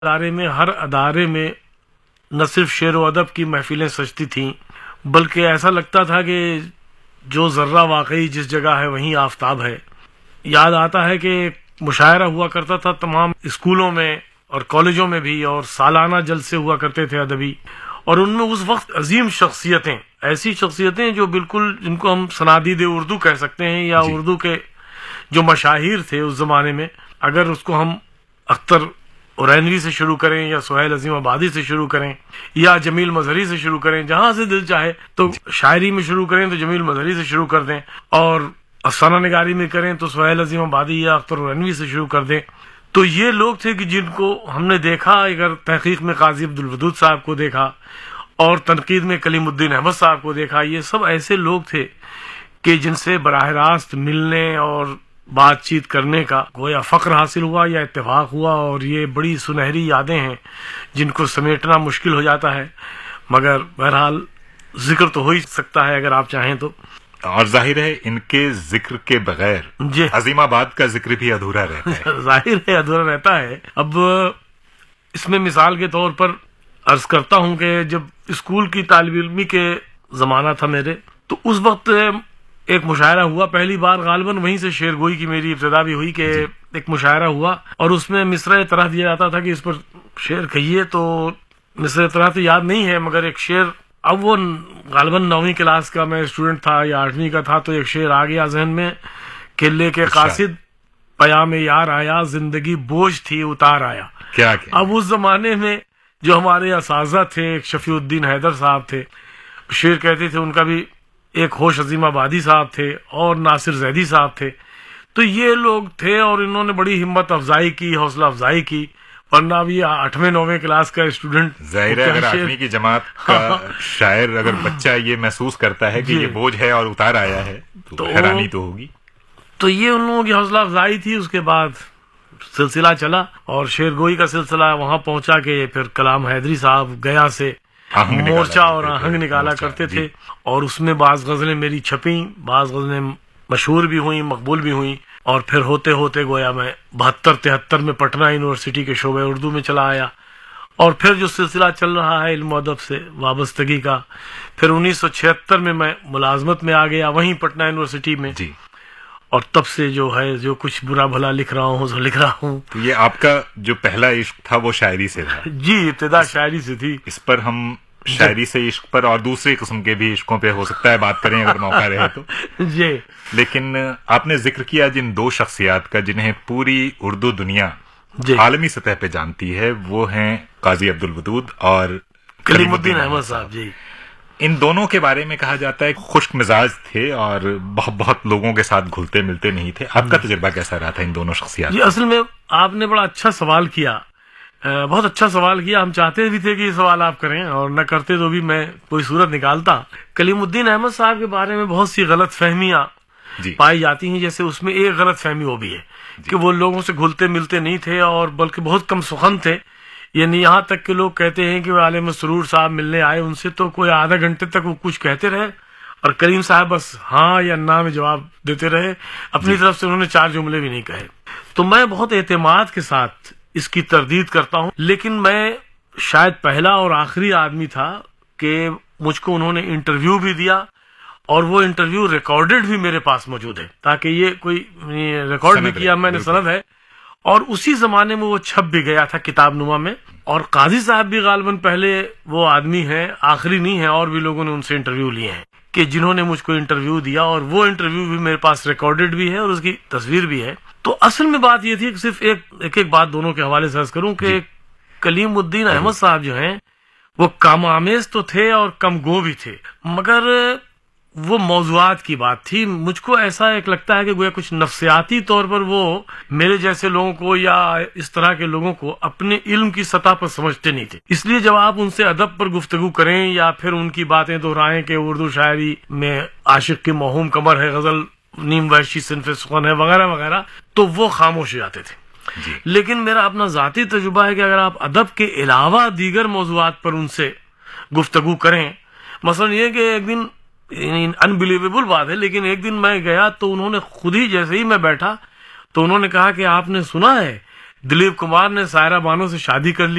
ادارے میں، ہر ادارے میں نہ صرف شعر و ادب کی محفلیں سجتی تھیں، بلکہ ایسا لگتا تھا کہ جو ذرہ واقعی جس جگہ ہے وہیں آفتاب ہے۔ یاد آتا ہے کہ مشاعرہ ہوا کرتا تھا تمام اسکولوں میں اور کالجوں میں بھی، اور سالانہ جلسے ہوا کرتے تھے ادبی، اور ان میں اس وقت عظیم شخصیتیں، ایسی شخصیتیں جو بالکل جن کو ہم صنادید اردو کہہ سکتے ہیں، یا اردو کے جو مشاہیر تھے اس زمانے میں، اگر اس کو ہم اختر اورینوی سے شروع کریں یا سہیل عظیم آبادی سے شروع کریں یا جمیل مظہری سے شروع کریں، جہاں سے دل چاہے، تو شاعری میں شروع کریں تو جمیل مظہری سے شروع کر دیں، اور افسانہ نگاری میں کریں تو سہیل عظیم آبادی یا اختر اورینوی سے شروع کر دیں۔ تو یہ لوگ تھے کہ جن کو ہم نے دیکھا، اگر تحقیق میں قاضی عبدالودود صاحب کو دیکھا اور تنقید میں کلیم الدین احمد صاحب کو دیکھا، یہ سب ایسے لوگ تھے کہ جن سے براہ راست ملنے اور بات چیت کرنے کا گویا فخر حاصل ہوا یا اتفاق ہوا، اور یہ بڑی سنہری یادیں ہیں جن کو سمیٹنا مشکل ہو جاتا ہے، مگر بہرحال ذکر تو ہو ہی سکتا ہے اگر آپ چاہیں تو۔ اور ظاہر ہے ان کے ذکر کے بغیر عظیم آباد کا ذکر بھی ادھورا رہتا ہے۔ ظاہر ہے ادھورا رہتا ہے۔ اب اس میں مثال کے طور پر عرض کرتا ہوں کہ جب اسکول کی طالب علمی کے زمانہ تھا میرے، تو اس وقت ایک مشاعرہ ہوا پہلی بار، غالباً وہیں سے شعر گوئی کی میری ابتدا بھی ہوئی، کہ ایک مشاعرہ ہوا اور اس میں مصرع طرح دیا جاتا تھا کہ اس پر شعر کہیے، تو مصرع طرح تو یاد نہیں ہے، مگر ایک شعر، اب وہ غالباً 9ویں کلاس کا میں اسٹوڈنٹ تھا یا 8ویں کا تھا، تو ایک شعر آ گیا ذہن میں کہ لے کے قاصد پیام یار آیا، زندگی بوجھ تھی اتار آیا۔ کیا اب اس زمانے میں جو ہمارے اساتذہ تھے، ایک شفیع الدین حیدر صاحب تھے، شعر کہتے تھے، ان کا بھی ایک ہوش عظیم آبادی صاحب تھے اور ناصر زیدی صاحب تھے، تو یہ لوگ تھے اور انہوں نے بڑی ہمت افزائی کی، حوصلہ افزائی کی، ورنہ اب یہ 8ویں 9ویں کلاس کا اسٹوڈنٹ، ظاہر ہے اگر 8ویں کی جماعت کا شاعر، اگر بچہ یہ محسوس کرتا ہے کہ یہ بوجھ ہے اور اتار آیا ہے تو حیرانی تو ہوگی۔ تو یہ ان لوگوں کی حوصلہ افزائی تھی۔ اس کے بعد سلسلہ چلا اور شعر گوئی کا سلسلہ وہاں پہنچا کہ پھر کلام حیدری صاحب گیا سے مورچہ اور آہنگ نکالا کرتے تھے، اور اس میں بعض غزلیں میری چھپیں، بعض غزلیں مشہور بھی ہوئیں، مقبول بھی ہوئیں، اور پھر ہوتے ہوتے گویا میں 72-73 میں پٹنہ یونیورسٹی کے شعبہ اردو میں چلا آیا، اور پھر جو سلسلہ چل رہا ہے علم و ادب سے وابستگی کا، پھر 1976 میں میں ملازمت میں آ گیا وہیں پٹنہ یونیورسٹی میں، اور تب سے جو ہے جو کچھ برا بھلا لکھ رہا ہوں لکھ رہا ہوں۔ تو یہ آپ کا جو پہلا عشق تھا وہ شاعری سے تھا؟ جی، ابتدا شاعری سے تھی۔ اس پر ہم شاعری سے عشق پر اور دوسری قسم کے بھی عشقوں پہ ہو سکتا ہے بات کریں اگر موقع رہے تو۔ جی، لیکن آپ نے ذکر کیا جن دو شخصیات کا جنہیں پوری اردو دنیا عالمی سطح پہ جانتی ہے، وہ ہیں قاضی عبدالودود اور کلیم الدین احمد صاحب۔ جی، ان دونوں کے بارے میں کہا جاتا ہے خشک مزاج تھے اور بہت لوگوں کے ساتھ گھلتے ملتے نہیں تھے۔ آپ کا تجربہ کیسا رہا تھا ان دونوں شخصیات؟ جی، اصل میں آپ نے بڑا اچھا سوال کیا، بہت اچھا سوال کیا۔ ہم چاہتے بھی تھے کہ یہ سوال آپ کریں، اور نہ کرتے تو بھی میں کوئی صورت نکالتا۔ کلیم الدین احمد صاحب کے بارے میں بہت سی غلط فہمیاں پائی جاتی ہیں، جیسے اس میں ایک غلط فہمی وہ بھی ہے کہ وہ لوگوں سے گھلتے ملتے نہیں تھے، اور بلکہ بہت کم سخن تھے، یعنی یہاں تک کہ لوگ کہتے ہیں کہ وہ عالم مسرور صاحب ملنے آئے ان سے تو کوئی آدھا گھنٹے تک وہ کچھ کہتے رہے، اور کلیم صاحب بس ہاں یا نہ میں جواب دیتے رہے، اپنی طرف سے انہوں نے 4 جملے بھی نہیں کہے۔ تو میں بہت اعتماد کے ساتھ اس کی تردید کرتا ہوں، لیکن میں شاید پہلا اور آخری آدمی تھا کہ مجھ کو انہوں نے انٹرویو بھی دیا، اور وہ انٹرویو ریکارڈڈ بھی میرے پاس موجود ہے، تاکہ یہ کوئی ریکارڈ بھی کیا میں نے، سند ہے، اور اسی زمانے میں وہ چھپ بھی گیا تھا کتاب نما میں۔ اور قاضی صاحب بھی غالباً پہلے وہ آدمی ہیں، آخری نہیں ہے، اور بھی لوگوں نے ان سے انٹرویو لیے ہیں کہ جنہوں نے مجھ کو انٹرویو دیا، اور وہ انٹرویو بھی میرے پاس ریکارڈڈ بھی ہے اور اس کی تصویر بھی ہے۔ تو اصل میں بات یہ تھی کہ صرف ایک بات دونوں کے حوالے سے عرض کروں کہ کلیم الدین احمد صاحب جو ہیں وہ کم آمیز تو تھے اور کم گو بھی تھے، مگر وہ موضوعات کی بات تھی۔ مجھ کو ایسا ایک لگتا ہے کہ گویا کچھ نفسیاتی طور پر وہ میرے جیسے لوگوں کو یا اس طرح کے لوگوں کو اپنے علم کی سطح پر سمجھتے نہیں تھے، اس لیے جب آپ ان سے ادب پر گفتگو کریں یا پھر ان کی باتیں دہرائیں کہ اردو شاعری میں عاشق کی موہوم کمر ہے، غزل نیم وحشی صنف سخن ہے، وغیرہ وغیرہ، تو وہ خاموش ہو جاتے تھے۔ لیکن میرا اپنا ذاتی تجربہ ہے کہ اگر آپ ادب کے علاوہ دیگر موضوعات پر ان سے گفتگو کریں، مثلا یہ کہ ایک دن، انبلیویبل بات ہے، لیکن ایک دن میں گیا تو انہوں نے خود ہی، جیسے ہی میں بیٹھا تو انہوں نے کہا کہ آپ نے سنا ہے دلیپ کمار نے سائرہ بانو سے شادی کر لی.